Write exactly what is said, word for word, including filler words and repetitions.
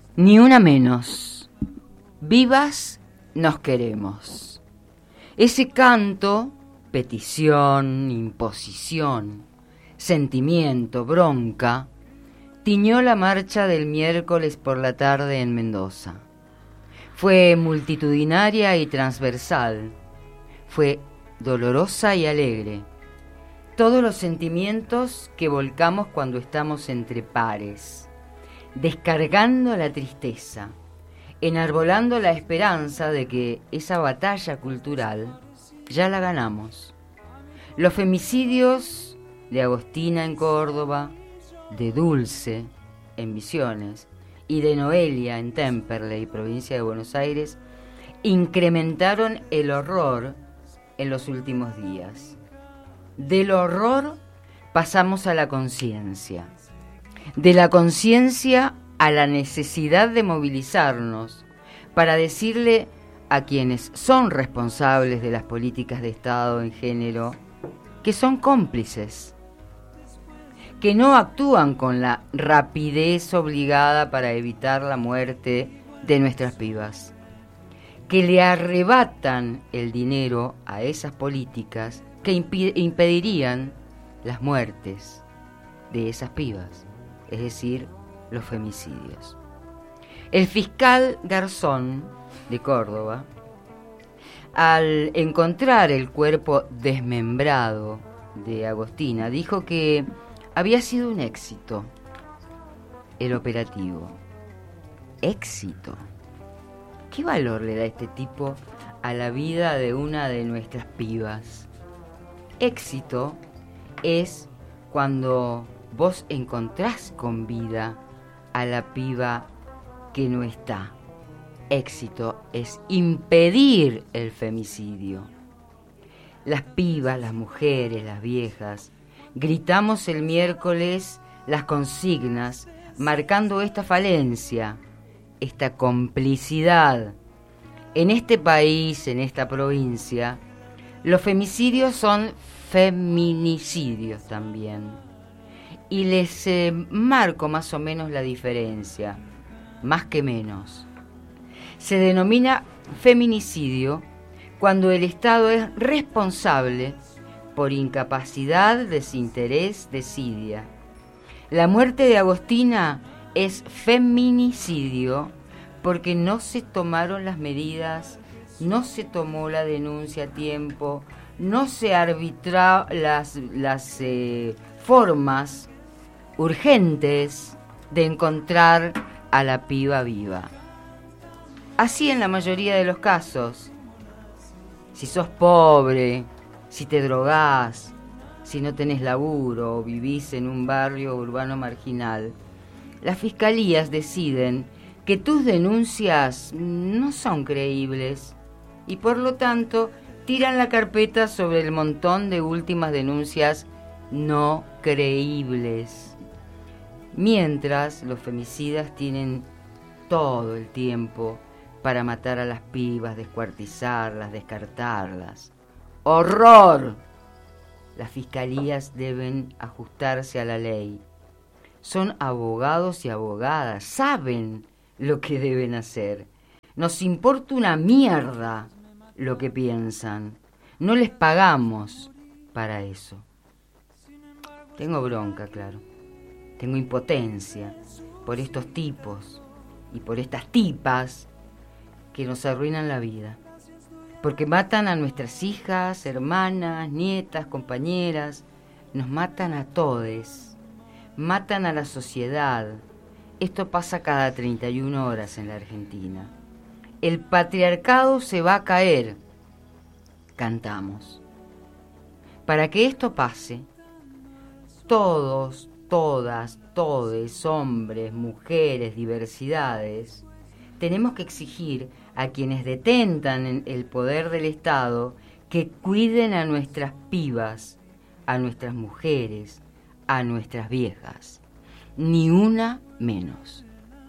Ni una menos. Vivas nos queremos. Ese canto, petición, imposición, sentimiento, bronca, tiñó la marcha del miércoles por la tarde en Mendoza. Fue multitudinaria y transversal. Fue dolorosa y alegre. Todos los sentimientos que volcamos cuando estamos entre pares, descargando la tristeza, enarbolando la esperanza de que esa batalla cultural ya la ganamos. Los femicidios de Agostina en Córdoba, de Dulce en Misiones y de Noelia en Temperley, provincia de Buenos Aires, incrementaron el horror en los últimos días. Del horror pasamos a la conciencia. De la conciencia a la necesidad de movilizarnos para decirle a quienes son responsables de las políticas de Estado en género que son cómplices, que no actúan con la rapidez obligada para evitar la muerte de nuestras pibas, que le arrebatan el dinero a esas políticas que impi- impedirían las muertes de esas pibas, es decir, los femicidios. El fiscal Garzón, de Córdoba, al encontrar el cuerpo desmembrado de Agostina, dijo que había sido un éxito el operativo. ¿Éxito? ¿Qué valor le da este tipo a la vida de una de nuestras pibas? Éxito es cuando vos encontrás con vida a la piba que no está. Éxito es impedir el femicidio. Las pibas, las mujeres, las viejas, gritamos el miércoles las consignas marcando esta falencia, esta complicidad. En este país, en esta provincia, los femicidios son feminicidios también. Y les eh, marco más o menos la diferencia, más que menos. Se denomina feminicidio cuando el Estado es responsable por incapacidad, desinterés, desidia. La muerte de Agostina es feminicidio porque no se tomaron las medidas, no se tomó la denuncia a tiempo, no se arbitraron las, las eh, formas urgentes de encontrar a la piba viva. Así en la mayoría de los casos. Si sos pobre, si te drogás, si no tenés laburo o vivís en un barrio urbano marginal, las fiscalías deciden que tus denuncias no son creíbles y por lo tanto tiran la carpeta sobre el montón de últimas denuncias no creíbles. Mientras los femicidas tienen todo el tiempo para matar a las pibas, descuartizarlas, descartarlas. ¡Horror! Las fiscalías deben ajustarse a la ley. Son abogados y abogadas, saben lo que deben hacer. Nos importa una mierda lo que piensan. No les pagamos para eso. Tengo bronca, claro. Tengo impotencia por estos tipos y por estas tipas que nos arruinan la vida. Porque matan a nuestras hijas, hermanas, nietas, compañeras. Nos matan a todes. Matan a la sociedad. Esto pasa cada treinta y una horas en la Argentina. El patriarcado se va a caer. Cantamos. Para que esto pase, todos, todas, todes, hombres, mujeres, diversidades, tenemos que exigir a quienes detentan el poder del Estado que cuiden a nuestras pibas, a nuestras mujeres, a nuestras viejas. Ni una menos.